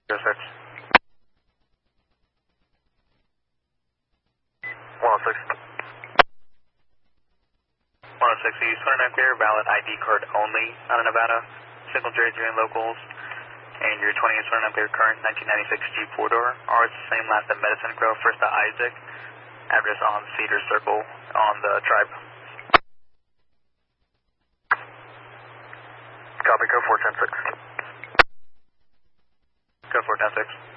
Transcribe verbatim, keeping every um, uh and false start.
six. one oh six. one oh six, the Sunny clear, valid I D card only out of Nevada. Single J three and locals. And your twenty Sunny clear current nineteen ninety-six Jeep four-door. Ours, same last at Medicine Grove, first to Isaac. Address on Cedar Circle on the Tribe. Copy, code four ten six. Code four ten six.